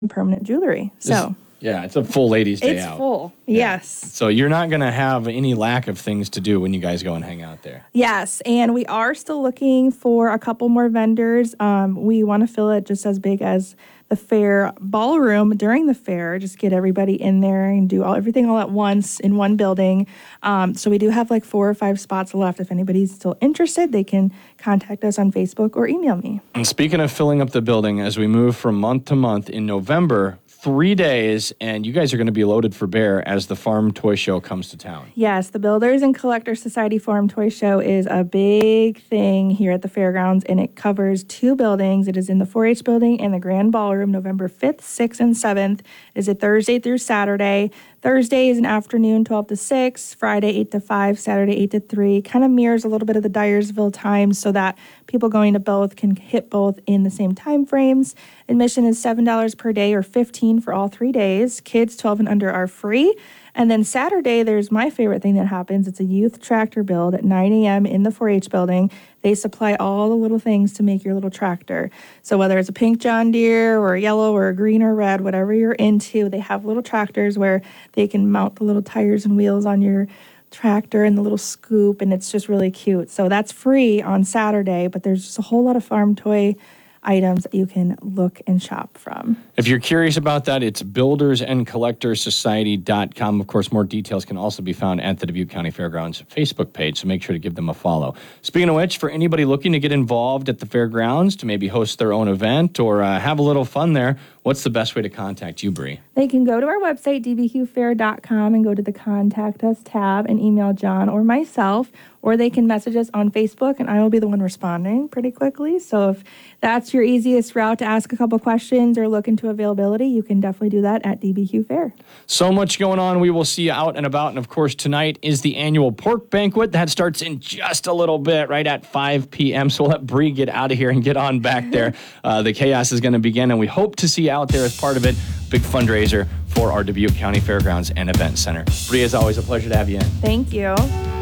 permanent jewelry. So yeah, it's a full ladies' day out. it's full. Yeah. Yes. So you're not going to have any lack of things to do when you guys go and hang out there. Yes, and we are still looking for a couple more vendors. We want to fill it just as big as the fair ballroom during the fair. Just get everybody in there and do everything all at once in one building. So we do have like 4 or 5 spots left. If anybody's still interested, they can contact us on Facebook or email me. And speaking of filling up the building, as we move from month to month in November, 3 days, and you guys are going to be loaded for bear as the Farm Toy Show comes to town. Yes, the Builders and Collectors Society Farm Toy Show is a big thing here at the fairgrounds, and it covers 2 buildings. It is in the 4-H building and the Grand Ballroom, November 5th, 6th, and 7th. It is a Thursday through Saturday. Thursday is an afternoon, 12 to 6, Friday, 8 to 5, Saturday, 8 to 3. Kind of mirrors a little bit of the Dyersville times so that people going to both can hit both in the same time frames. Admission is $7 per day or $15 for all 3 days. Kids 12 and under are free. And then Saturday, there's my favorite thing that happens. It's a youth tractor build at 9 a.m. in the 4-H building. They supply all the little things to make your little tractor. So whether it's a pink John Deere or a yellow or a green or red, whatever you're into, they have little tractors where they can mount the little tires and wheels on your tractor and the little scoop, and it's just really cute. So that's free on Saturday, but there's just a whole lot of farm toy items that you can look and shop from. If you're curious about that, it's buildersandcollectorsociety.com. Of course, more details can also be found at the Dubuque County Fairgrounds Facebook page, so make sure to give them a follow. Speaking of which, for anybody looking to get involved at the fairgrounds, to maybe host their own event or have a little fun there, what's the best way to contact you, Bree? They can go to our website, dbqfair.com, and go to the Contact Us tab and email John or myself, or they can message us on Facebook, and I will be the one responding pretty quickly. So if that's your easiest route to ask a couple questions or look into availability, you can definitely do that at DBQ Fair. So much going on. We will see you out and about. And, of course, tonight is the annual pork banquet. That starts in just a little bit, right at 5 p.m. So we'll let Bree get out of here and get on back there. The chaos is going to begin, and we hope to see you out there as part of it. Big fundraiser for our Dubuque County Fairgrounds and Event Center. Bree, as always, a pleasure to have you in. Thank you.